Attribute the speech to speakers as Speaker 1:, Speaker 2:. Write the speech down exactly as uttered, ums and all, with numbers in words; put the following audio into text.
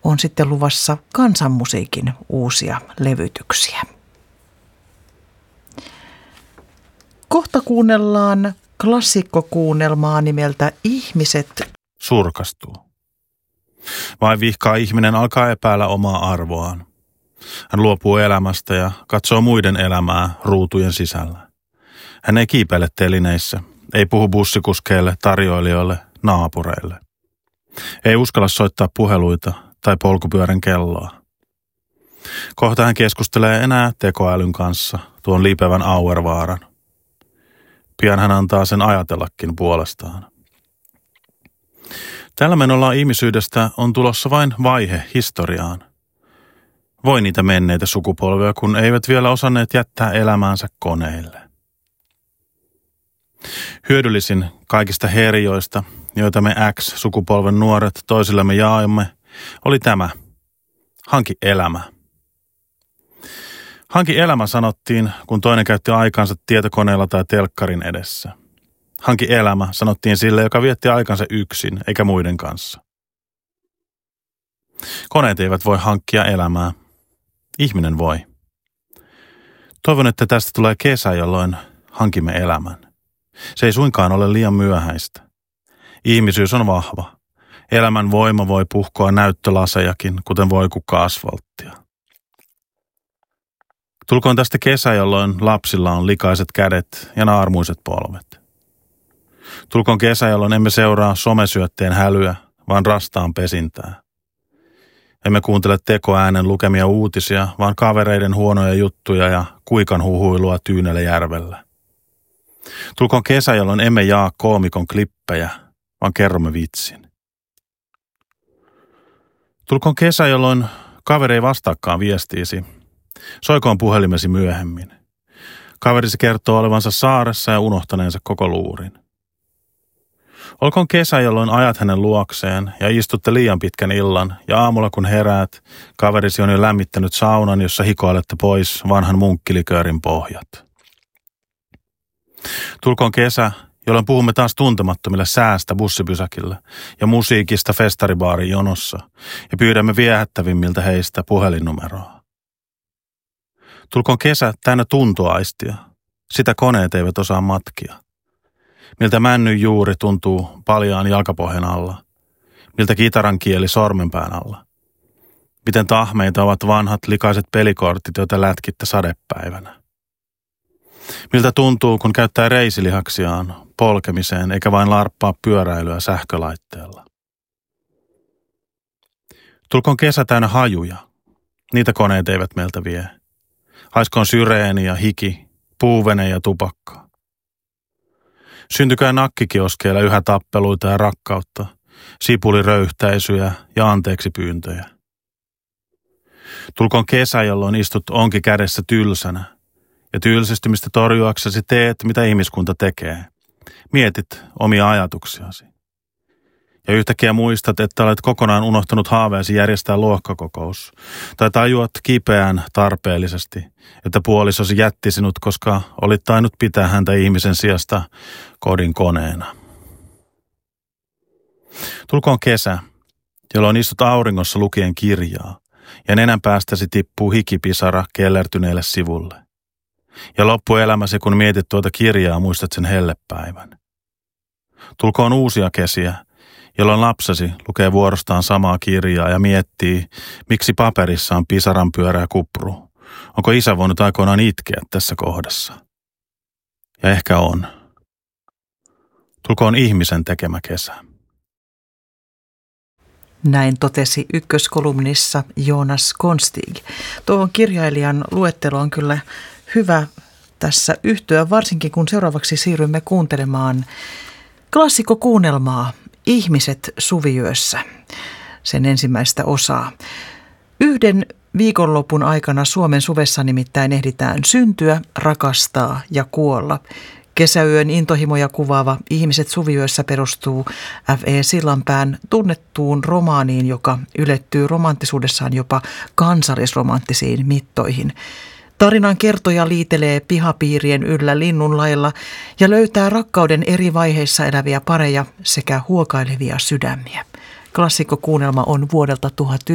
Speaker 1: on sitten luvassa kansanmusiikin uusia levytyksiä. Kohta kuunnellaan klassikkokuunnelmaa nimeltä Ihmiset
Speaker 2: surkastuu. Vain vihkaa ihminen alkaa epäillä omaa arvoaan. Hän luopuu elämästä ja katsoo muiden elämää ruutujen sisällä. Hän ei kiipeile telineissä, ei puhu bussikuskeille, tarjoilijoille, naapureille. Ei uskalla soittaa puheluita tai polkupyörän kelloa. Kohta hän keskustelee enää tekoälyn kanssa, tuon liipevän auervaaran. Pian hän antaa sen ajatellakin puolestaan. Tällä menolla ihmisyydestä on tulossa vain vaihe historiaan. Voi niitä menneitä sukupolvia, kun eivät vielä osanneet jättää elämäänsä koneille. Hyödyllisin kaikista herjoista, joita me X-sukupolven nuoret toisillemme jaoimme, oli tämä. Hanki elämä. Hanki elämä sanottiin, kun toinen käytti aikansa tietokoneella tai telkkarin edessä. Hanki elämä sanottiin sille, joka vietti aikansa yksin, eikä muiden kanssa. Koneet eivät voi hankkia elämää. Ihminen voi. Toivon, että tästä tulee kesä, jolloin hankimme elämän. Se ei suinkaan ole liian myöhäistä. Ihmisyys on vahva. Elämän voima voi puhkoa näyttölasejakin, kuten voikukka asfalttia. Tulkoon tästä kesä, jolloin lapsilla on likaiset kädet ja naarmuiset polvet. Tulkoon kesä, jolloin emme seuraa somesyötteen hälyä, vaan rastaan pesintää. Emme kuuntele tekoäänen lukemia uutisia, vaan kavereiden huonoja juttuja ja kuikan huhuilua Tyynelläjärvellä. Tulkoon kesä, jolloin emme jaa koomikon klippejä, vaan kerromme vitsin. Tulkoon kesä, jolloin kaveri ei vastaakaan viestiisi. Soikoon puhelimesi myöhemmin. Kaverisi kertoo olevansa saaressa ja unohtaneensa koko luurin. Olkoon kesä, jolloin ajat hänen luokseen ja istutte liian pitkän illan ja aamulla kun heräät, kaverisi on jo lämmittänyt saunan, jossa hikoilette pois vanhan munkkiliköörin pohjat. Tulkoon kesä, jolloin puhumme taas tuntemattomille säästä bussipysäkillä ja musiikista festaribaarin jonossa ja pyydämme viehättävimmiltä heistä puhelinnumeroa. Tulkoon kesä täynnä tuntoaistia. Sitä koneet eivät osaa matkia. Miltä männyn juuri tuntuu paljaan jalkapohjan alla. Miltä kitaran kieli sormenpään alla. Miten tahmeita ovat vanhat likaiset pelikortit, joita lätkitte sadepäivänä. Miltä tuntuu, kun käyttää reisilihaksiaan polkemiseen eikä vain larppaa pyöräilyä sähkölaitteella. Tulkoon kesä täynnä hajuja. Niitä koneet eivät meiltä vie. Haiskoon syreeni ja hiki, puuvene ja tupakka. Syntykää nakkikioskeilla yhä tappeluita ja rakkautta, sipuliröyhtäisyjä ja anteeksi pyyntöjä. Tulkoon kesä, jolloin istut onki kädessä tylsänä ja tylsistymistä torjuaksesi teet, mitä ihmiskunta tekee. Mietit omia ajatuksiasi. Ja yhtäkkiä muistat, että olet kokonaan unohtanut haaveesi järjestää luokkakokous. Tai tajuat kipeään tarpeellisesti, että puolisosi jätti sinut, koska olit tainnut pitää häntä ihmisen sijasta kodin koneena. Tulkoon kesä, jolloin istut auringossa lukien kirjaa, ja nenän päästäsi tippuu hikipisara kellertyneelle sivulle. Ja loppuelämäsi, kun mietit tuota kirjaa, muistat sen hellepäivän. Tulkoon uusia kesiä, jolloin lapsesi lukee vuorostaan samaa kirjaa ja miettii, miksi paperissa on pisaran pyöreä kupru. Onko isä voinut aikoinaan itkeä tässä kohdassa? Ja ehkä on. Tulkoon ihmisen tekemä kesä.
Speaker 1: Näin totesi ykköskolumnissa Jonas Konstig. Tuohon kirjailijan luettelo on kyllä hyvä tässä yhtyä, varsinkin kun seuraavaksi siirrymme kuuntelemaan klassikkokuunnelmaa Ihmiset suviyössä, sen ensimmäistä osaa. Yhden viikonlopun aikana Suomen suvessa nimittäin ehditään syntyä, rakastaa ja kuolla. Kesäyön intohimoja kuvaava Ihmiset suviyössä perustuu F E Sillanpään tunnettuun romaaniin, joka ylettyy romanttisuudessaan jopa kansallisromanttisiin mittoihin. Tarinan kertoja liitelee pihapiirien yllä linnunlailla ja löytää rakkauden eri vaiheissa eläviä pareja sekä huokailevia sydämiä. Klassikkokuunnelma on vuodelta tuhatyhdeksänsataayhdeksänkymmentä.